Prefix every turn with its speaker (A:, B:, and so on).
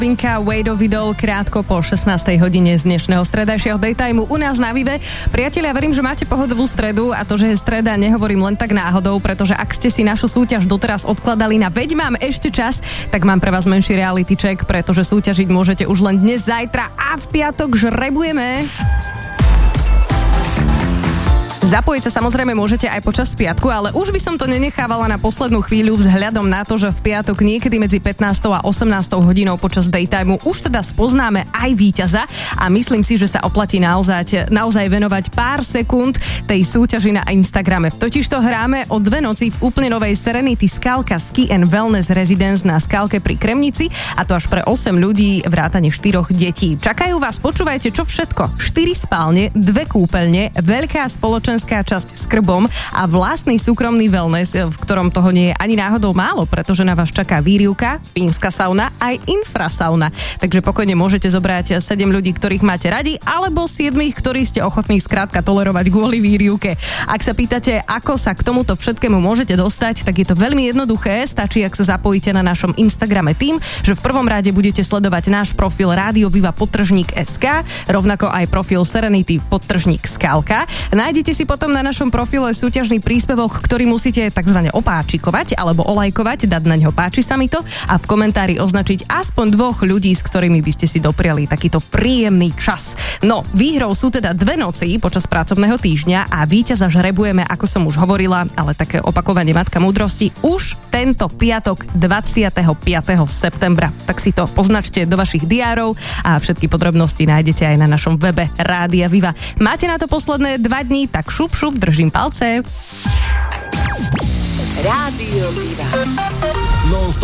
A: Vinka Wade Vidol krátko po 16. hodine z dnešného stredajšieho daytimeu u nás na Vive. Priatelia, verím, že máte pohodovú stredu a to, že je streda, nehovorím len tak náhodou, pretože ak ste si našu súťaž doteraz odkladali na Veď mám ešte čas, tak mám pre vás menší reality check, pretože súťažiť môžete už len dnes, zajtra a v piatok žrebujeme. Zapojiť sa samozrejme môžete aj počas piatku, ale už by som to nenechávala na poslednú chvíľu vzhľadom na to, že v piatok niekedy medzi 15. a 18. hodinou počas daytimeu už teda spoznáme aj víťaza a myslím si, že sa oplatí naozaj venovať pár sekúnd tej súťaži na Instagrame. Totižto hráme o 2 noci v úplne novej Serenity Skalka Ski and Wellness Residence na Skalke pri Kremnici a to až pre 8 ľudí vrátane 4 detí. Čakajú vás, počúvajte, čo všetko. 4 spálne, 2 kúpeľne, veľká spoločenská časť s krbom a vlastný súkromný wellness, v ktorom toho nie je ani náhodou málo, pretože na vás čaká výrivka, fínska sauna aj infrasauna. Takže pokojne môžete zobrať 7 ľudí, ktorých máte radi, alebo 7, ktorí ste ochotní skrátka tolerovať kvôli výrivke. Ak sa pýtate, ako sa k tomuto všetkému môžete dostať, tak je to veľmi jednoduché. Stačí, ak sa zapojíte na našom Instagrame tým, že v prvom rade budete sledovať náš profil Rádio Viva _SK, rovnako aj profil Serenity _Skalka. Nájdete si potom na našom profile súťažný príspevok, ktorý musíte takzvané opáčikovať alebo olajkovať, dať na ňo páči sa mi to a v komentári označiť aspoň 2 ľudí, s ktorými by ste si dopriali takýto príjemný čas. No, výhrou sú teda 2 noci počas pracovného týždňa a víťaza žrebujeme, ako som už hovorila, ale také opakovanie matka múdrosti, už tento piatok 25. septembra. Tak si to poznačte do vašich diárov a všetky podrobnosti nájdete aj na našom webe Rádia Viva. Máte na to posledné 2 dní, tak šup, držím palce.
B: Rádio Viva.